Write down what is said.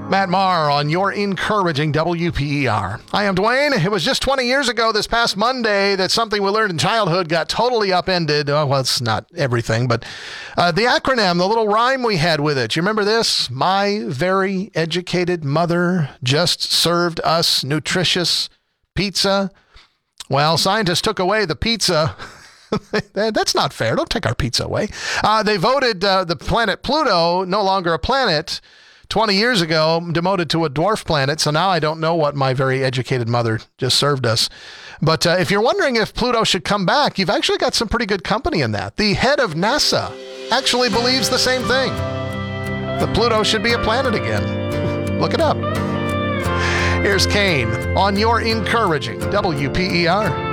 Matt Maher on your encouraging WPER. I am Dwayne. It was just 20 years ago this past Monday that something we learned in childhood got totally upended. Well, it's not everything, but the acronym, the little rhyme we had with it. You remember this? My very educated mother just served us nutritious pizza. Well, scientists took away the pizza. That's not fair. Don't take our pizza away. They voted the planet Pluto no longer a planet 20 years ago, demoted to a dwarf planet. So now I don't know what my very educated mother just served us. But if you're wondering if Pluto should come back, you've actually got some pretty good company in that. The head of NASA actually believes the same thing, that Pluto should be a planet again. Look it up. Here's Kane on your encouraging WPER.